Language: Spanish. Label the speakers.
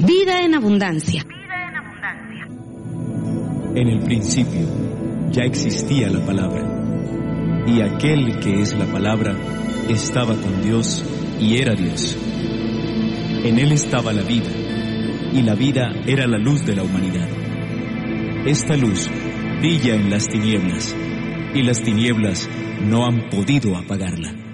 Speaker 1: Vida en abundancia.
Speaker 2: En el principio ya existía la palabra, y aquel que es la palabra estaba con Dios y era Dios. En él estaba la vida, y la vida era la luz de la humanidad. Esta luz brilla en las tinieblas, y las tinieblas no han podido apagarla.